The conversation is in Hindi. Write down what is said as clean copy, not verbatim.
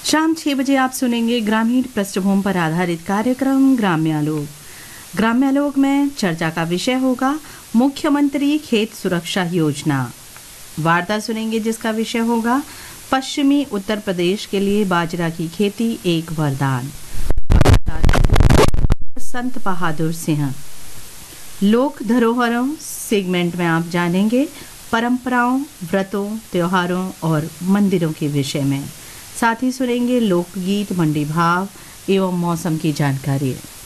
शाम 6 बजे आप सुनेंगे ग्रामीण पृष्ठभूमि पर आधारित कार्यक्रम ग्राम्यालोक। ग्राम्यालोक में चर्चा का विषय होगा मुख्यमंत्री खेत सुरक्षा योजना। वार्ता सुनेंगे जिसका विषय होगा पश्चिमी उत्तर प्रदेश के लिए बाजरा की खेती एक वरदान। संत बहादुर सिंह। लोक धरोहरों सेगमेंट में आप जानेंगे परंपराओं, व्रतों, त्योहारों और मंदिरों के विषय में। साथ ही सुनेंगे लोकगीत, मंडी भाव एवं मौसम की जानकारी।